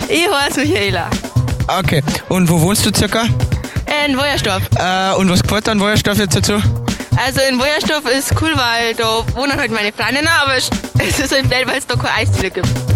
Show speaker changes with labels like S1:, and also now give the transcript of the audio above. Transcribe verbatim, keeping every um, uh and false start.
S1: Ich heiße Michaela.
S2: Okay. Und wo wohnst du circa?
S1: In Wojersdorf.
S2: Äh, und was gefällt dir an Wojersdorf jetzt dazu?
S1: Also in Wojersdorf ist cool, weil da wohnen halt meine Freundinnen, aber es ist halt blöd, weil es da keine Eisdiele gibt.